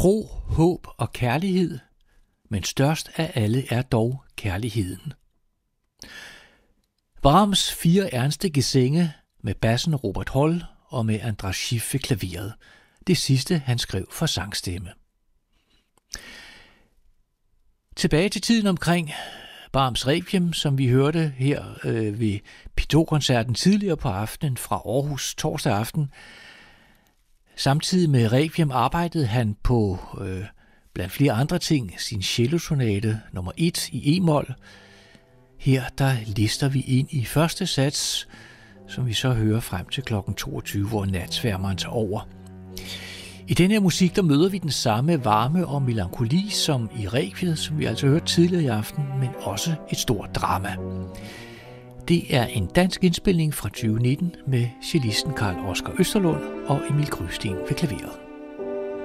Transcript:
Tro, håb og kærlighed, men størst af alle er dog kærligheden. Brahms 4 ernste gesänge med bassen Robert Holl og med Andras Schiff ved klaveret. Det sidste han skrev for sangstemme. Tilbage til tiden omkring Brahms Requiem, som vi hørte her ved P2-koncerten tidligere på aftenen fra Aarhus torsdag aften. Samtidig med Requiem arbejdede han på, blandt flere andre ting, sin cellosonate nummer 1 i e-mol. Her der lister vi ind i første sats, som vi så hører frem til kl. 22, hvor natsværmeren tager over. I denne her musik, der møder vi den samme varme og melankoli som i Requiem, som vi altså hørte tidligere i aften, men også et stort drama. Det er en dansk indspilning fra 2019 med cellisten Carl Oscar Østerlund og Emil Grysten ved klaveret.